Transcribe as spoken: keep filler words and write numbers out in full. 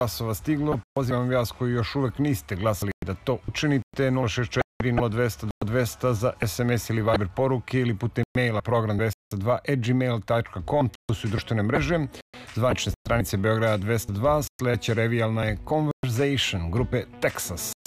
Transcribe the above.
glasova stiglo. Pozivam vas koji još uvek niste glasali da to učinite. nula šest četiri nula dvesta dvesta za es em es ili Viber poruke ili putem maila program dvesta dva at gmail dot com. Tu su i društvene mreže. Zvanične stranice Beograda dvesta dva. Sljedeća revijalna je Conversation grupe Texas.